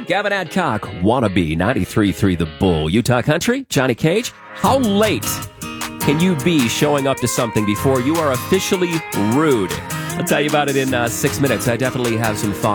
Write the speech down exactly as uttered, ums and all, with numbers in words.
Gavin Adcock, Wannabe, ninety-three point three The Bull. Utah Country, Johnny Cage. How late can you be showing up to something before you are officially rude? I'll tell you about it in uh, six minutes. I definitely have some thoughts.